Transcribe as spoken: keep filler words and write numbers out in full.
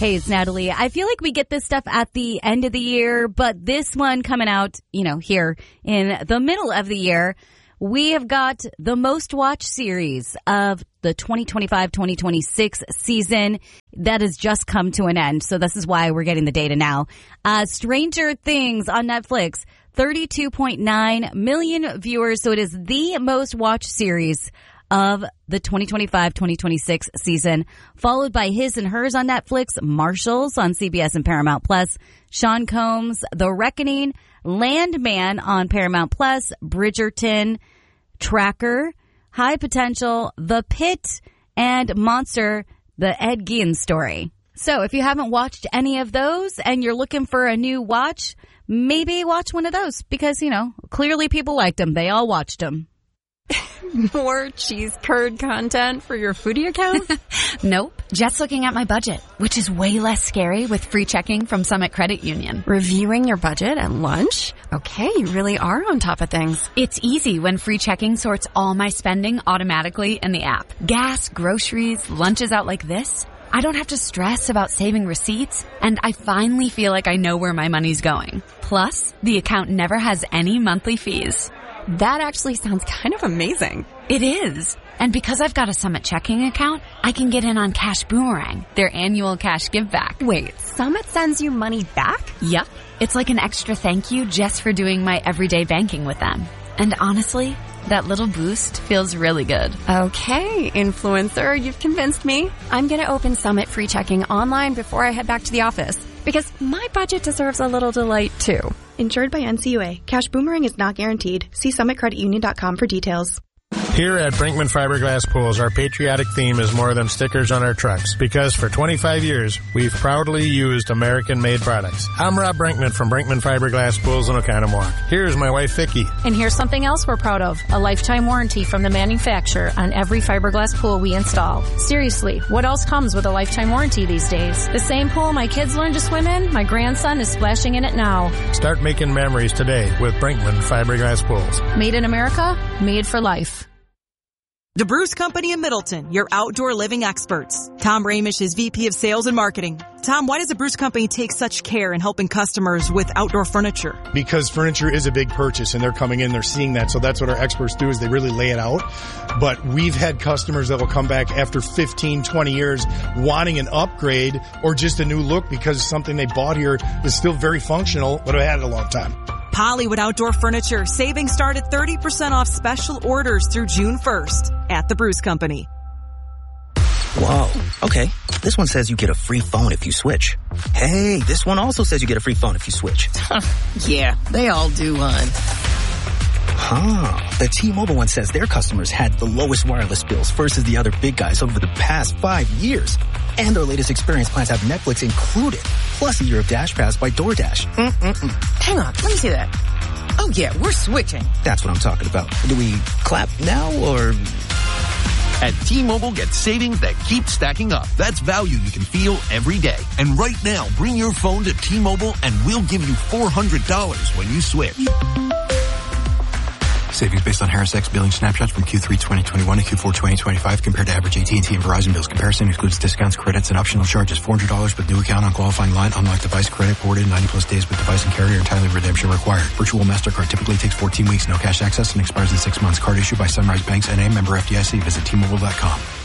Hey, it's Natalie. I feel like we get this stuff at the end of the year, but this one coming out, you know, here in the middle of the year, we have got the most watched series of the twenty twenty-five twenty twenty-six season that has just come to an end. So this is why we're getting the data now. Uh, Stranger Things on Netflix, thirty-two point nine million viewers. So it is the most watched series of the twenty twenty-five twenty twenty-six season, followed by His and Hers on Netflix, Marshals on C B S and Paramount Plus, Sean Combs, The Reckoning, Landman on Paramount Plus, Bridgerton, Tracker, High Potential, The Pit, and Monster, the Ed Gein story. So if you haven't watched any of those and you're looking for a new watch, maybe watch one of those because, you know, clearly people liked them. They all watched them. More cheese curd content for your foodie account? Nope. Just looking at my budget, which is way less scary with free checking from Summit Credit Union. Reviewing your budget at lunch? Okay, you really are on top of things. It's easy when free checking sorts all my spending automatically in the app. Gas, groceries, lunches out like this. I don't have to stress about saving receipts, and I finally feel like I know where my money's going. Plus, the account never has any monthly fees. That actually sounds kind of amazing. It is. And because I've got a Summit checking account, I can get in on Cash Boomerang, their annual cash give back. Wait, Summit sends you money back? Yep. It's like an extra thank you just for doing my everyday banking with them. And honestly, that little boost feels really good. Okay, influencer, you've convinced me. I'm going to open Summit free checking online before I head back to the office. Because my budget deserves a little delight, too. Insured by N C U A. Cash Boomerang is not guaranteed. See summit credit union dot com for details. Here at Brinkman Fiberglass Pools, our patriotic theme is more than stickers on our trucks. Because for twenty-five years, we've proudly used American-made products. I'm Rob Brinkman from Brinkman Fiberglass Pools in Oconomowoc. Here's my wife, Vicki. And here's something else we're proud of. A lifetime warranty from the manufacturer on every fiberglass pool we install. Seriously, what else comes with a lifetime warranty these days? The same pool my kids learned to swim in, my grandson is splashing in it now. Start making memories today with Brinkman Fiberglass Pools. Made in America, made for life. The Bruce Company in Middleton, your outdoor living experts. Tom Ramish is V P of Sales and Marketing. Tom, why does the Bruce Company take such care in helping customers with outdoor furniture? Because furniture is a big purchase and they're coming in, they're seeing that. So that's what our experts do is they really lay it out. But we've had customers that will come back after fifteen, twenty years wanting an upgrade or just a new look because something they bought here is still very functional, but have had it a long time. Pollywood Outdoor Furniture. Savings start at thirty percent off special orders through June first at the Bruce Company. Whoa. Okay. This one says you get a free phone if you switch. Hey, this one also says you get a free phone if you switch. Yeah, they all do, hon. Huh. The T-Mobile one says their customers had the lowest wireless bills versus the other big guys over the past five years. And their latest experience plans have Netflix included, plus a year of Dash Pass by DoorDash. Mm-mm-mm. Hang on, let me see that. Oh, yeah, we're switching. That's what I'm talking about. Do we clap now or... At T-Mobile, get savings that keep stacking up. That's value you can feel every day. And right now, bring your phone to T-Mobile and we'll give you four hundred dollars when you switch. Savings based on Harris X billing snapshots from Q three twenty twenty-one to Q four twenty twenty-five compared to average A T and T and Verizon bills. Comparison excludes discounts, credits, and optional charges. four hundred dollars with new account on qualifying line. Unlock device credit forwarded ninety plus days with device and carrier. Entirely redemption required. Virtual MasterCard typically takes fourteen weeks. No cash access and expires in six months. Card issued by Sunrise Banks N A. Member F D I C. Visit T Mobile dot com.